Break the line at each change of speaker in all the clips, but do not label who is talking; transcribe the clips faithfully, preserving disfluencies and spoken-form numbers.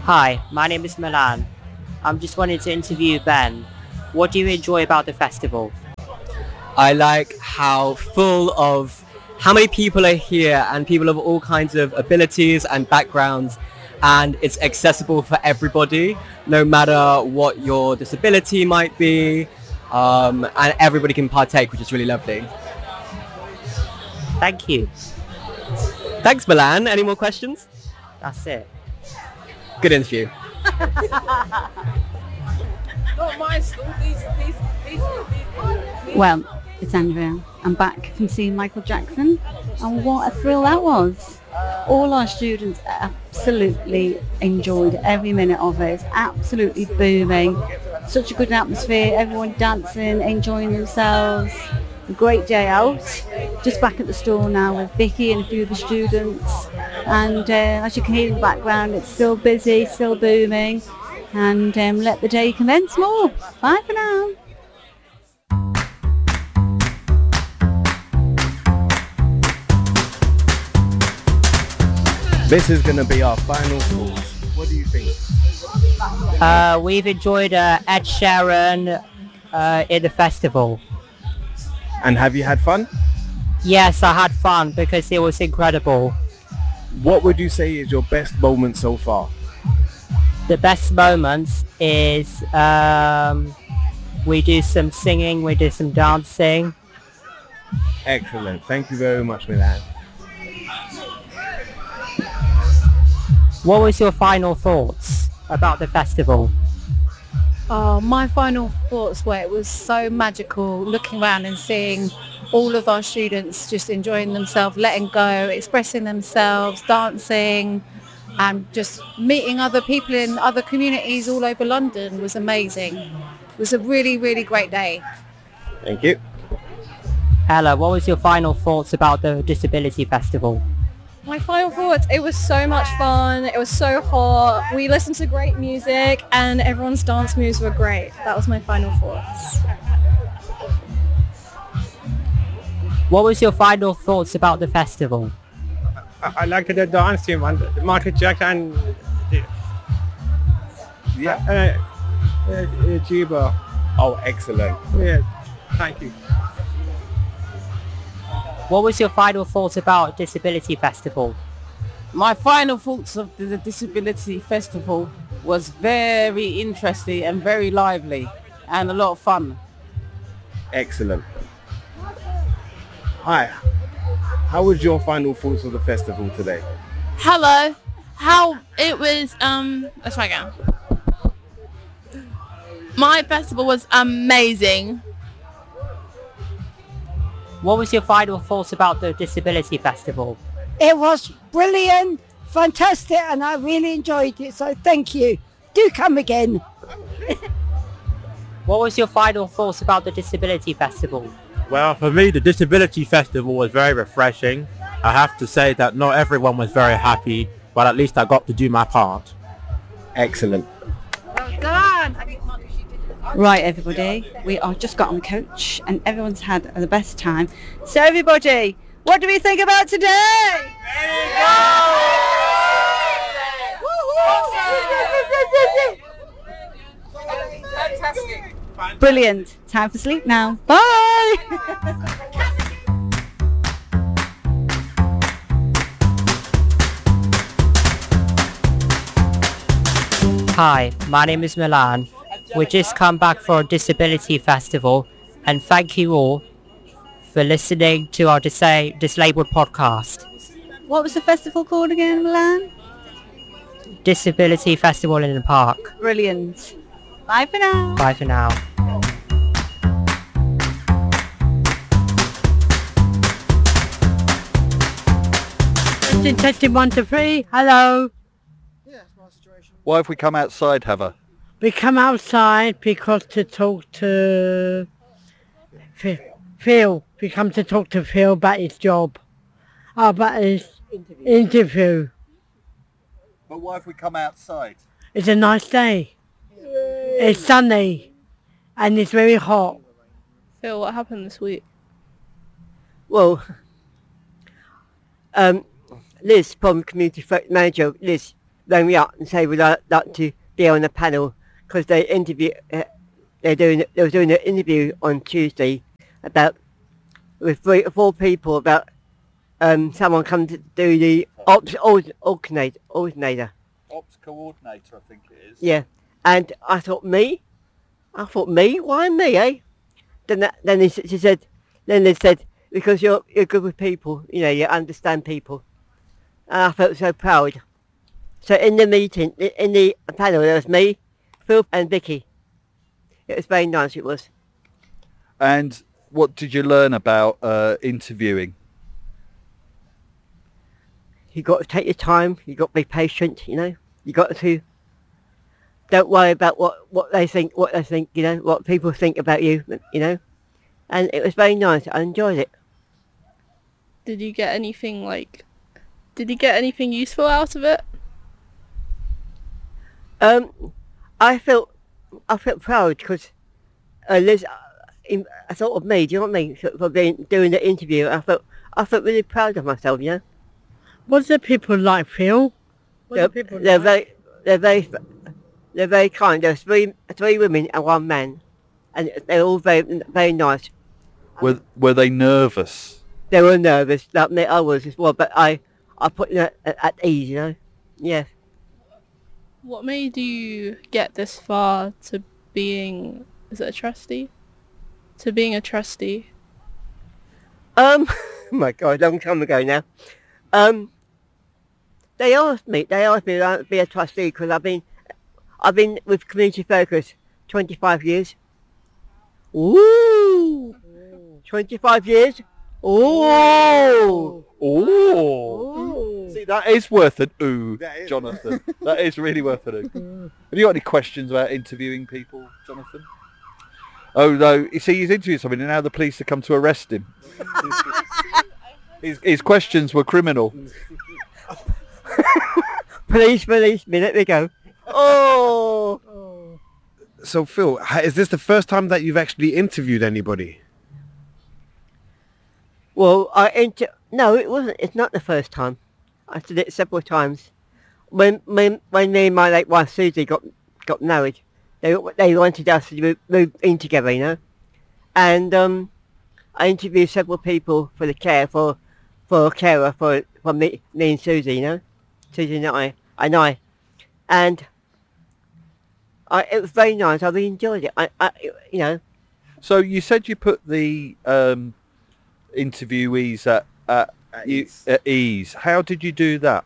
Hi, my name is Milan. I'm just wanting to interview Ben. What do you enjoy about the festival?
I like how full of how many people are here and people of all kinds of abilities and backgrounds, and it's accessible for everybody, no matter what your disability might be, um, and everybody can partake, which is really lovely.
Thank you.
Thanks, Milan. Any more questions?
That's it.
Good interview.
Well, it's Andrea. I'm back from seeing Michael Jackson, and what a thrill that was. All our students absolutely enjoyed every minute of it. It's absolutely booming. Such a good atmosphere, everyone dancing, enjoying themselves. A great day out. Just back at the store now with Vicky and a few of the students. And uh, as you can hear in the background, it's still busy, still booming. And um, let the day commence more. Bye for now.
This is going to be our final thoughts. What do you think?
Uh, we've enjoyed uh, Ed Sheeran uh, in the festival.
And have you had fun?
Yes, I had fun because it was incredible.
What would you say is your best moment so far?
The best moments is um, we do some singing, we do some dancing.
Excellent. Thank you very much, Milan.
What was your final thoughts about the festival?
Oh, my final thoughts were it was so magical looking around and seeing all of our students just enjoying themselves, letting go, expressing themselves, dancing, and just meeting other people in other communities all over London was amazing. It was a really, really great day.
Thank you.
Ella, what was your final thoughts about the Disability Festival?
My final thoughts, it was so much fun, it was so hot, we listened to great music and everyone's dance moves were great. That was my final thoughts.
What was your final thoughts about the festival?
I, I liked the dance team and Michael Jackson and
Yeah.
uh, uh, uh, Jibo.
Oh, excellent.
Yeah, thank you.
What was your final thoughts about Disability Festival?
My final thoughts of the Disability Festival was very interesting and very lively and a lot of fun.
Excellent. Hi. How was your final thoughts of the festival today?
Hello. How it was, um, let's try again. My festival was amazing.
What was your final thoughts about the Disability Festival?
It was brilliant, fantastic, and I really enjoyed it, so thank you. Do come again.
What was your final thoughts about the Disability Festival?
Well, for me, the Disability Festival was very refreshing. I have to say that not everyone was very happy, but at least I got to do my part.
Excellent.
Well done!
Right, everybody, we are just got on the coach and everyone's had the best time. So everybody, what do we think about today?
Fantastic!
Brilliant. Time for sleep now. Bye!
Hi, my name is Milan. We just come back for a Disability Festival, and thank you all for listening to our Dis- Disabled podcast.
What was the festival called again, Milan?
Disability Festival in the Park.
Brilliant. Bye for now.
Bye for now.
Testing, testing, one, two, three. Hello.
Why have we come outside, Heather?
We come outside because to talk to Phil. We come to talk to Phil about his job. Oh, about his interview. interview.
But why have we come outside?
It's a nice day. Yay. It's sunny and it's very hot.
Phil, what happened this week?
Well, um, Liz from Community Manager, Liz, rang me up and said would I like to be on the panel because they interview. Uh, they're doing they were doing an interview on Tuesday about with three or four people about um someone come to do the ops alternator alternator.
Ops coordinator, I think it is.
Yeah, and I thought me. I thought me. Why me? Eh? Then that, then they, she said. Then they said because you're you're good with people. You know you understand people. And I felt so proud. So in the meeting, in the panel, there was me, Phil and Vicky. It was very nice, it was.
And what did you learn about uh, interviewing?
You got to take your time, you got to be patient, you know. You got to, don't worry about what, what they think, what they think, you know, what people think about you, you know. And it was very nice, I enjoyed it.
Did you get anything like, did you get anything useful out of it?
Um, I felt, I felt proud because uh, Liz, uh, I thought of me. Do you know what I mean? For, for being doing the interview, I felt, I felt really proud of myself. You know.
What's the people like, Phil? What
They're,
the people
they're
like?
very, they're very, they're very kind. There's three, three women and one man, and they're all very, very nice.
Were Were they nervous?
They were nervous, like me, I was as well. But I, I put them at, at ease. You know. Yeah.
What made you get this far to being, is it a trustee? To being a trustee?
Um, oh my God, long time ago now. Um, they asked me, they asked me to be a trustee because I've been, I've been with Community Focus twenty-five years. Ooh, twenty-five years. Ooh.
Oh, see, that is worth an ooh, Jonathan. That is really worth an ooh. Have you got any questions about interviewing people, Jonathan? Oh no, you see, he's interviewed somebody and now the police have come to arrest him. his, his questions were criminal.
Police, police, me, let me go. Oh.
So Phil, is this the first time that you've actually interviewed anybody?
Well, I inter- no, it wasn't. It's not the first time. I did it several times. When when when me and my late wife Susie got got married, they they wanted us to move, move in together, you know. And um, I interviewed several people for the care for for a carer for for me me and Susie, you know, Susie and I and I, and I it was very nice. I really enjoyed it. I, I you know.
So you said you put the um, interviewees at at,
At
you,
ease.
at ease. How did you do that?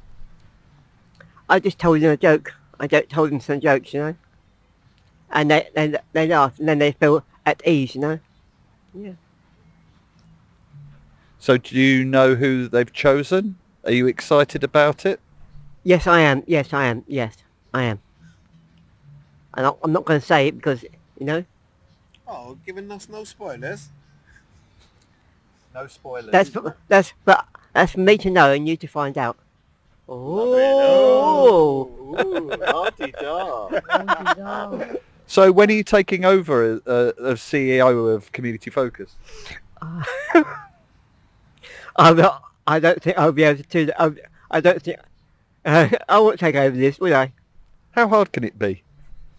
I just told them a joke. I just told them some jokes, you know. And they they they laughed, and then they feel at ease, you know. Yeah.
So do you know who they've chosen? Are you excited about it?
Yes, I am. Yes, I am. Yes, I am. And I- I'm not going to say it because, you know,
Oh, giving us no spoilers.
No spoilers.
that's for, that's but that's for me to know and you to find out. Oh.
So when are you taking over uh, as C E O of Community Focus?
I'm not, I don't think I'll be able to do that. I, I don't think uh, I won't take over this, will I?
How hard can it be?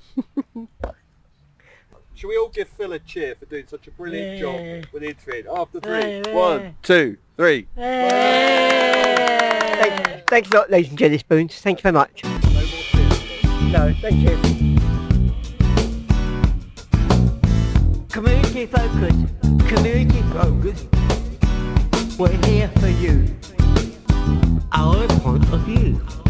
Should we all give Phil a cheer for doing such a brilliant
Yeah.
job with the interview? After three,
Yeah.
one, two, three.
Thank, thanks a lot, ladies and jelly spoons. Thank you very much. No, thank you. Community Focus. Community Focus. We're here for you. Our point of view.